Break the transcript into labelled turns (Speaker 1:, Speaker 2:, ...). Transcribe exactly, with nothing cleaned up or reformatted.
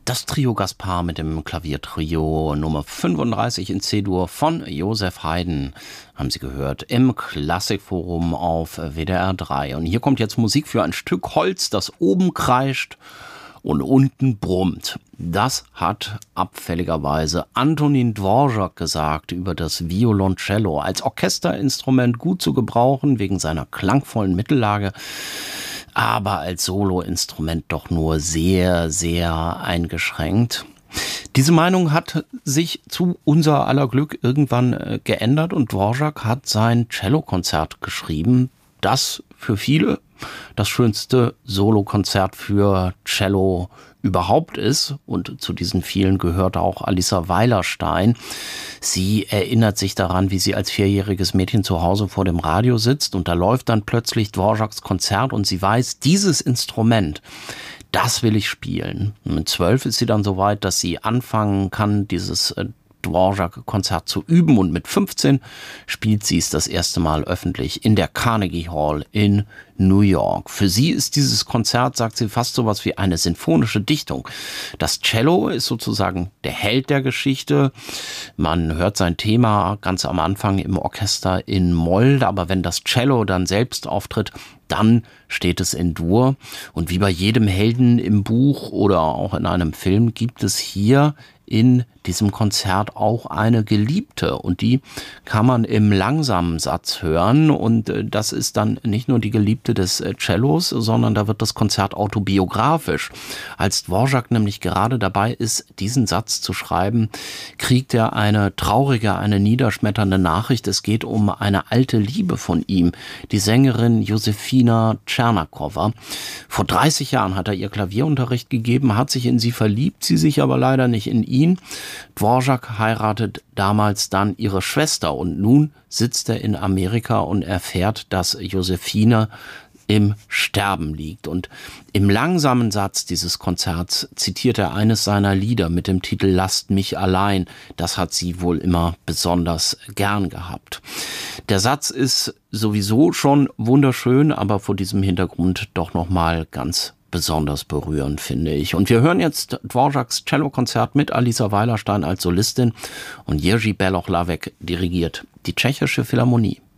Speaker 1: Das Trio Gaspar mit dem Klaviertrio Nummer fünfunddreißig in C-Dur von Josef Haydn haben Sie gehört im Klassikforum auf W D R drei. Und hier kommt jetzt Musik für ein Stück Holz, das oben kreischt und unten brummt. Das hat abfälligerweise Antonin Dvorak gesagt über das Violoncello. Als Orchesterinstrument gut zu gebrauchen wegen seiner klangvollen Mittellage, aber als Soloinstrument doch nur sehr, sehr eingeschränkt. Diese Meinung hat sich zu unser aller Glück irgendwann äh, geändert und Dvorak hat sein Cellokonzert geschrieben, das für viele das schönste Solokonzert für Cello überhaupt ist. Und zu diesen vielen gehört auch Alissa Weilerstein. Sie erinnert sich daran, wie sie als vierjähriges Mädchen zu Hause vor dem Radio sitzt und da läuft dann plötzlich Dvoraks Konzert und sie weiß, dieses Instrument, das will ich spielen. Und mit zwölf ist sie dann so weit, dass sie anfangen kann, dieses äh, Dvorak-Konzert zu üben und mit fünfzehn spielt sie es das erste Mal öffentlich in der Carnegie Hall in New York. Für sie ist dieses Konzert, sagt sie, fast sowas wie eine sinfonische Dichtung. Das Cello ist sozusagen der Held der Geschichte. Man hört sein Thema ganz am Anfang im Orchester in Moll, aber wenn das Cello dann selbst auftritt, dann steht es in Dur. Und wie bei jedem Helden im Buch oder auch in einem Film gibt es hier in diesem Konzert auch eine Geliebte und die kann man im langsamen Satz hören und das ist dann nicht nur die Geliebte des Cellos, sondern da wird das Konzert autobiografisch. Als Dvorak nämlich gerade dabei ist, diesen Satz zu schreiben, kriegt er eine traurige, eine niederschmetternde Nachricht. Es geht um eine alte Liebe von ihm, die Sängerin Josefina Tschernakowa. Vor dreißig Jahren hat er ihr Klavierunterricht gegeben, hat sich in sie verliebt, sie sich aber leider nicht in ihn. Dvorak heiratet damals dann ihre Schwester und nun sitzt er in Amerika und erfährt, dass Josefina im Sterben liegt. Und im langsamen Satz dieses Konzerts zitiert er eines seiner Lieder mit dem Titel Lasst mich allein. Das hat sie wohl immer besonders gern gehabt. Der Satz ist sowieso schon wunderschön, aber vor diesem Hintergrund doch nochmal ganz besonders berührend, finde ich. Und wir hören jetzt Dvoraks Cellokonzert mit Alissa Weilerstein als Solistin und Jerzy Beloch-Lavek dirigiert die Tschechische Philharmonie.